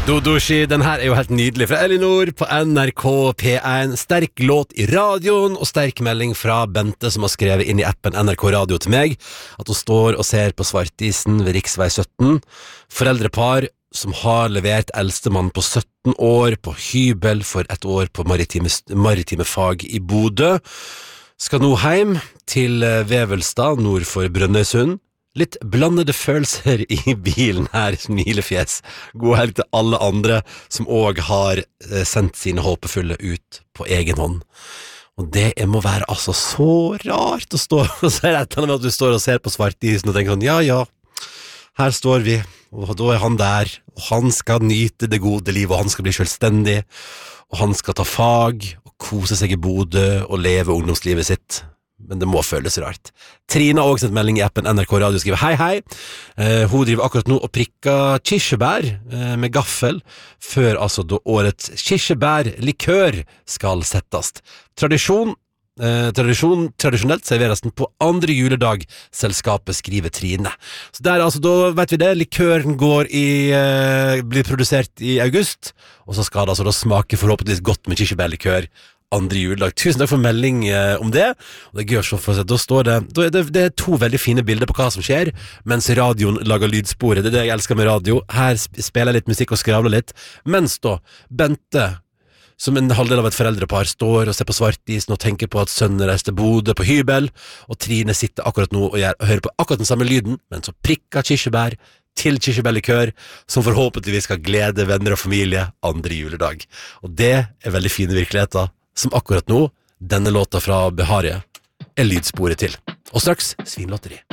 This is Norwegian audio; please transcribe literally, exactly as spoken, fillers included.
Dodoshi, den her er jo helt nydelig fra Elinor på N R K P en. Sterk låt i radioen og sterk melding fra Bente som har skrevet inn i appen N R K Radio til meg at hun står og ser på svartisen ved riksvei sytten. Foreldrepar som har levert eldstemann på sytten år på hybel for et år på maritime, maritime fag i Bodø. Skal nå hjem til Vevelstad nord for Brønnøysund. Litt blandede følelser i bilen her, smilefjes. God helg til alle andre som også har sendt sine håpefulle ut på egen hånd. Og det må være altså så rart å stå og se etter med at du står og ser på svartisen og tenker sånn, ja, ja, her står vi, og da er han der, og han skal nyte det gode livet, og han skal bli selvstendig, og han skal ta fag, og kose seg i Bodø, og leve ungdomslivet sitt. Men det må føles rart. Trine har også sendt melding i appen N R K Radio og skriver hei hei. Eh, hun driver akkurat nå og prikker kirsebær eh, med gaffel før altså da årets kirsebærlikør skal settes. Tradisjon, eh, tradisjon tradisjonelt serveres den på andre juledag, selskapet skriver Trine. Så der altså, da vet vi det, likøren går i, eh, blir produsert i august, og så skal det altså da smake forhåpentligvis godt med kirsebærlikør andre juledag. Tusen takk for melding eh, om det. Og det er gøy å se for seg. Da står det, da er det, det er to veldig fine bilder på hva som skjer, mens radioen lager lydsporet. Det er det jeg elsker med radio. Her spiller jeg litt musikk og skravler litt. Mens da, Bente, som en halvdel av et foreldrepar, står og ser på svartisen og tenker på at sønnen reiser til Bodø på hybel, og Trine sitter akkurat nå og, gjør, og hører på akkurat den samme lyden, men så prikker kirsebær til kirsebærlikør, som forhåpentligvis skal glede venner og familie andre juledag. Og det er veldig fine virkeligheter, som akkurat nå, denne låta fra Beharie, er lydsporet til. Og straks, svinlotteri.